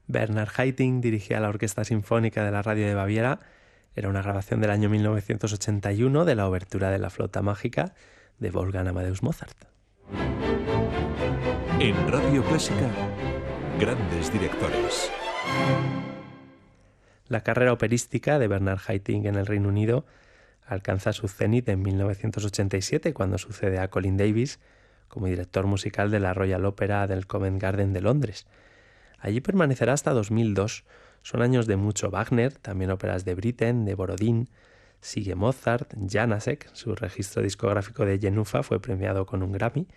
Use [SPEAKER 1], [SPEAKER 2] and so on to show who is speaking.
[SPEAKER 1] Bernhard Haitink dirigía la Orquesta Sinfónica de la Radio de Baviera. Era una grabación del año 1981 de la obertura de La Flauta Mágica de Wolfgang Amadeus Mozart.
[SPEAKER 2] En Radio Clásica, grandes directores.
[SPEAKER 1] La carrera operística de Bernhard Haitink en el Reino Unido alcanza su cenit en 1987, cuando sucede a Colin Davis como director musical de la Royal Opera del Covent Garden de Londres. Allí permanecerá hasta 2002. Son años de mucho Wagner, también óperas de Britten, de Borodín. Sigue Mozart, Janáček. Su registro discográfico de Jenufa fue premiado con un Grammy.